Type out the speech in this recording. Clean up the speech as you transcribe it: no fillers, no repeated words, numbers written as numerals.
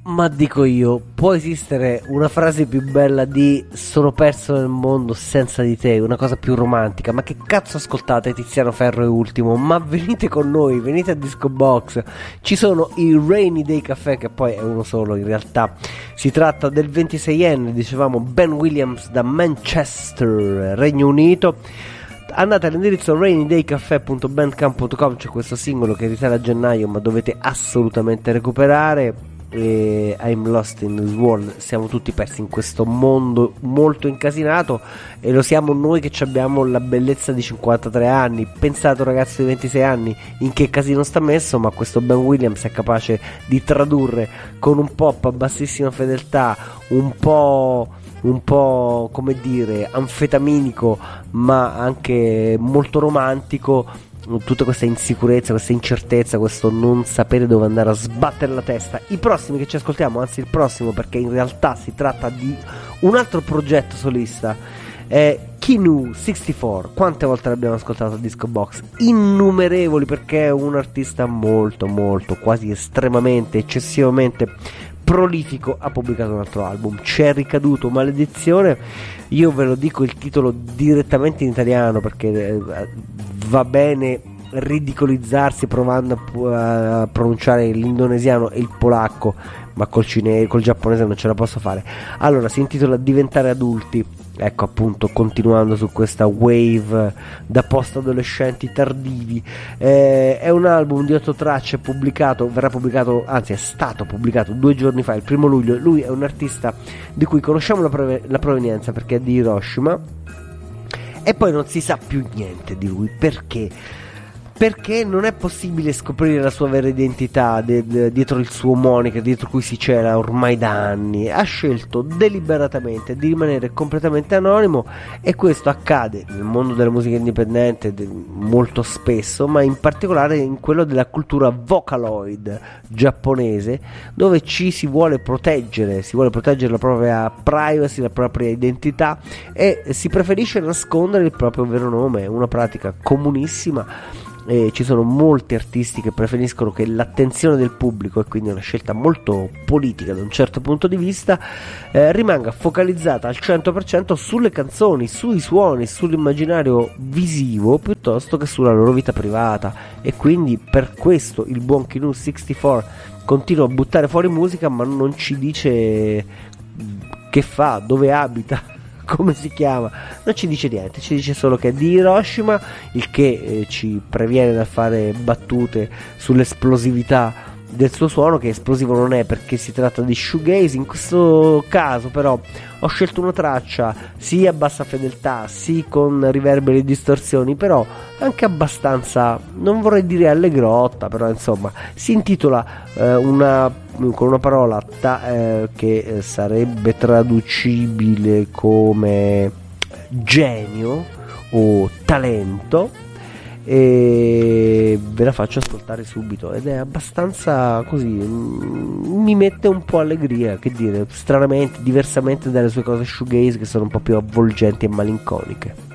Ma dico io, può esistere una frase più bella di sono perso nel mondo senza di te, una cosa più romantica? Ma che cazzo ascoltate Tiziano Ferro e Ultimo? Ma venite con noi, venite a Disco Box. Ci sono i Rainy Day Caffè, che poi è uno solo in realtà. Si tratta del 26enne, dicevamo, Ben Williams da Manchester, Regno Unito. Andate all'indirizzo rainydaycaffè.bandcamp.com, c'è questo singolo che risale a gennaio, ma dovete assolutamente recuperare. E I'm lost in this world, siamo tutti persi in questo mondo molto incasinato, e lo siamo noi che abbiamo la bellezza di 53 anni. Pensate, un ragazzo di 26 anni in che casino sta messo, ma questo Ben Williams è capace di tradurre con un pop a bassissima fedeltà, un po' come dire anfetaminico, ma anche molto romantico, tutta questa insicurezza, questa incertezza, questo non sapere dove andare a sbattere la testa. I prossimi che ci ascoltiamo, anzi il prossimo, perché in realtà si tratta di un altro progetto solista, è Kinu 64. Quante volte l'abbiamo ascoltato a Disco Box? Innumerevoli, perché è un artista molto quasi estremamente, eccessivamente prolifico. Ha pubblicato un altro album, c'è ricaduto Maledizione. Io ve lo dico il titolo direttamente in italiano, perché va bene ridicolizzarsi provando a pronunciare l'indonesiano e il polacco, ma col giapponese non ce la posso fare. Allora, si intitola Diventare adulti. Ecco, appunto, continuando su questa wave da post adolescenti tardivi. È un album di 8 tracce, verrà pubblicato, anzi è stato pubblicato 2 giorni fa, il 1° luglio. Lui è un artista di cui conosciamo la provenienza, perché è di Hiroshima, e poi non si sa più niente di lui. Perché non è possibile scoprire la sua vera identità dietro il suo moniker, dietro cui si cela ormai da anni. Ha scelto deliberatamente di rimanere completamente anonimo, e questo accade nel mondo della musica indipendente molto spesso, ma in particolare in quello della cultura vocaloid giapponese, dove ci si vuole proteggere la propria privacy, la propria identità, e si preferisce nascondere il proprio vero nome. Una pratica comunissima. E ci sono molti artisti che preferiscono che l'attenzione del pubblico, e quindi una scelta molto politica da un certo punto di vista, rimanga focalizzata al 100% sulle canzoni, sui suoni, sull'immaginario visivo, piuttosto che sulla loro vita privata. E quindi per questo il buon Kinu 64 continua a buttare fuori musica, ma non ci dice che fa, dove abita, come si chiama, non ci dice niente, ci dice solo che è di Hiroshima, il che ci previene da fare battute sull'esplosività del suo suono, che esplosivo non è, perché si tratta di shoegaze. In questo caso però ho scelto una traccia sì a bassa fedeltà, sì con riverberi e distorsioni, però anche abbastanza, non vorrei dire allegrotta, però insomma si intitola con una parola che sarebbe traducibile come genio o talento, e ve la faccio ascoltare subito, ed è abbastanza così, mi mette un po' allegria, che dire, stranamente, diversamente dalle sue cose shoegaze, che sono un po' più avvolgenti e malinconiche.